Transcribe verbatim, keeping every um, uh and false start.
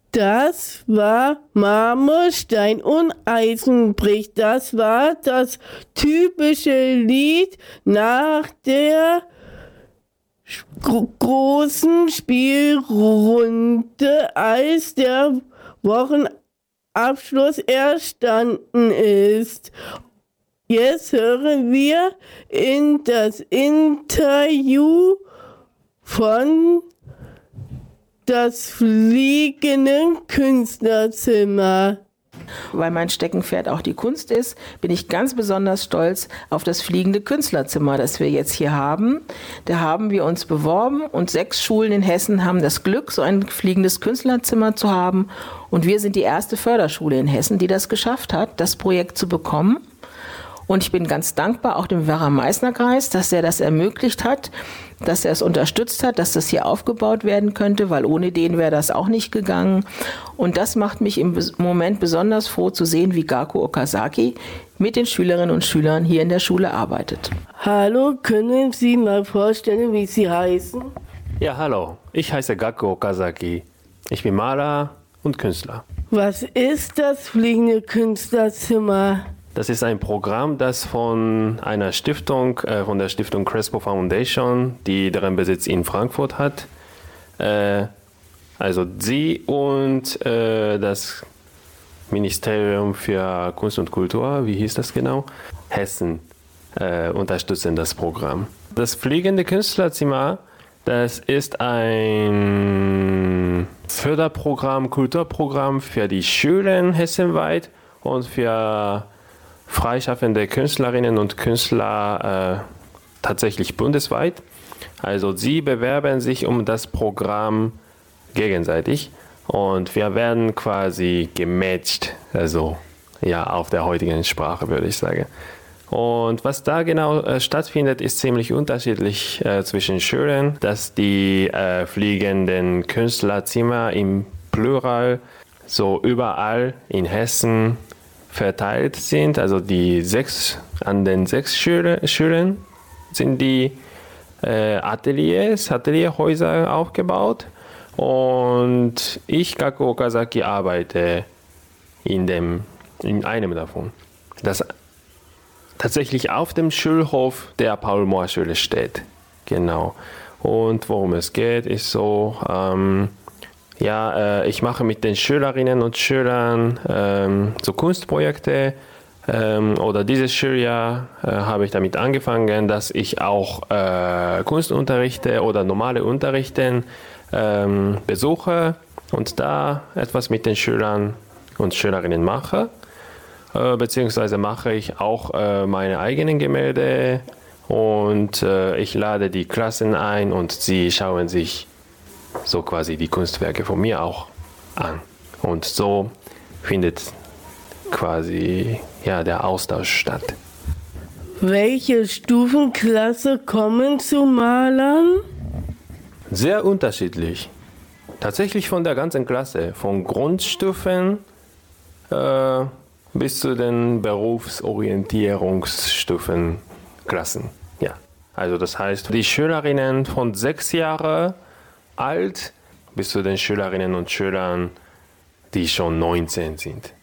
Das war Marmorstein und Eisenbrich. Das war das typische Lied nach der großen Spielrunde, als der Wochenabschluss erstanden ist. Jetzt hören wir in das Interview von das fliegende Künstlerzimmer. Weil mein Steckenpferd auch die Kunst ist, bin ich ganz besonders stolz auf das fliegende Künstlerzimmer, das wir jetzt hier haben. Da haben wir uns beworben und sechs Schulen in Hessen haben das Glück, so ein fliegendes Künstlerzimmer zu haben. Und wir sind die erste Förderschule in Hessen, die das geschafft hat, das Projekt zu bekommen. Und ich bin ganz dankbar auch dem Werra-Meißner-Kreis, dass er das ermöglicht hat, dass er es unterstützt hat, dass das hier aufgebaut werden könnte, weil ohne den wäre das auch nicht gegangen. Und das macht mich im Moment besonders froh zu sehen, wie Gaku Okazaki mit den Schülerinnen und Schülern hier in der Schule arbeitet. Hallo, können Sie mal vorstellen, wie Sie heißen? Ja, hallo, ich heiße Gaku Okazaki. Ich bin Maler und Künstler. Was ist das fliegende Künstlerzimmer? Das ist ein Programm, das von einer Stiftung, äh, von der Stiftung Crespo Foundation, die deren Besitz in Frankfurt hat. Äh, also sie und äh, das Ministerium für Kunst und Kultur, wie hieß das genau? Hessen äh, unterstützen das Programm. Das fliegende Künstlerzimmer, das ist ein Förderprogramm, Kulturprogramm für die Schulen hessenweit und für freischaffende Künstlerinnen und Künstler äh, tatsächlich bundesweit. Also sie bewerben sich um das Programm gegenseitig und wir werden quasi gematcht, also ja auf der heutigen Sprache würde ich sagen. Und was da genau äh, stattfindet, ist ziemlich unterschiedlich äh, zwischen Schulen, dass die äh, fliegenden Künstlerzimmer im Plural so überall in Hessen verteilt sind, also die sechs, an den sechs Schule, Schulen sind die äh, Ateliers, Atelierhäuser aufgebaut und ich, Gaku Okazaki, arbeite in, dem, in einem davon, das tatsächlich auf dem Schulhof der Paul-Mohr-Schule steht. Genau. Und worum es geht, ist so, ähm, Ja, äh, ich mache mit den Schülerinnen und Schülern ähm, so Kunstprojekte ähm, oder dieses Schuljahr äh, habe ich damit angefangen, dass ich auch äh, Kunst unterrichte oder normale Unterrichten ähm, besuche und da etwas mit den Schülern und Schülerinnen mache, äh, beziehungsweise mache ich auch äh, meine eigenen Gemälde und äh, ich lade die Klassen ein und sie schauen sich so quasi die Kunstwerke von mir auch an. Und so findet quasi ja, der Austausch statt. Welche Stufenklasse kommen zu Malern? Sehr unterschiedlich. Tatsächlich von der ganzen Klasse. Von Grundstufen äh, bis zu den Berufsorientierungsstufenklassen. Ja. Also das heißt, die Schülerinnen von sechs Jahren alt bis zu den Schülerinnen und Schülern, die schon neunzehn sind.